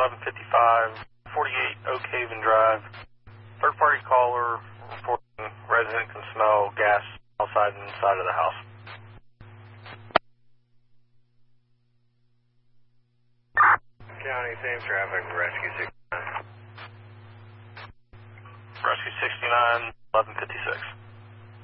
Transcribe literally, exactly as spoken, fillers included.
eleven fifty-five, forty-eight Oak Haven Drive. Third party caller reporting resident can smell gas outside and inside of the house. County, same traffic, Rescue sixty-nine. Rescue sixty-nine, eleven fifty-six.